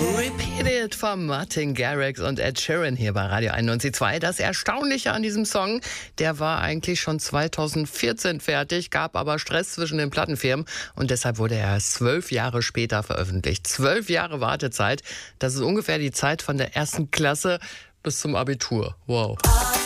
Repeated von Martin Garrix und Ed Sheeran hier bei Radio 91.2. Das Erstaunliche an diesem Song, der war eigentlich schon 2014 fertig, gab aber Stress zwischen den Plattenfirmen und deshalb wurde er erst 12 Jahre später veröffentlicht. 12 Jahre Wartezeit, das ist ungefähr die Zeit von der 1. Klasse bis zum Abitur. Wow.